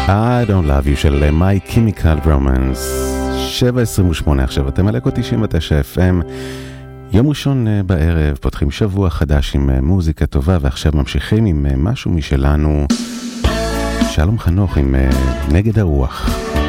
I don't love you של My Chemical Romance. 7:28 עכשיו, אתם על אקו 99 FM. יום ראשון בערב, פותחים שבוע חדש עם מוזיקה טובה, ועכשיו ממשיכים עם משהו משלנו. שלום חנוך עם נגד הרוח.